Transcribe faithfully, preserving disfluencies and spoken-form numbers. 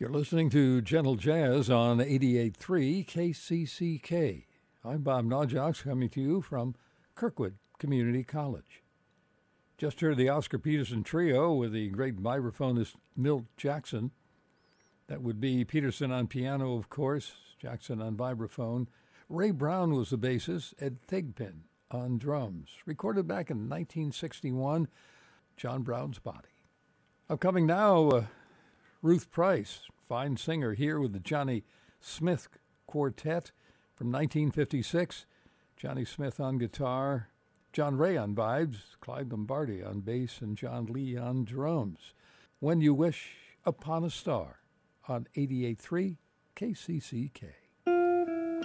You're listening to Gentle Jazz on eighty-eight point three K C C K. I'm Bob Naujoks, coming to you from Kirkwood Community College. Just heard the Oscar Peterson Trio with the great vibraphonist Milt Jackson. That would be Peterson on piano, of course, Jackson on vibraphone. Ray Brown was the bassist, Ed Thigpen on drums. Recorded back in nineteen sixty-one, John Brown's Body. Upcoming now, uh, Ruth Price, fine singer, here with the Johnny Smith Quartet from nineteen fifty-six. Johnny Smith on guitar, John Ray on vibes, Clyde Lombardi on bass, and John Lee on drums. When You Wish Upon a Star on eighty-eight point three K C C K.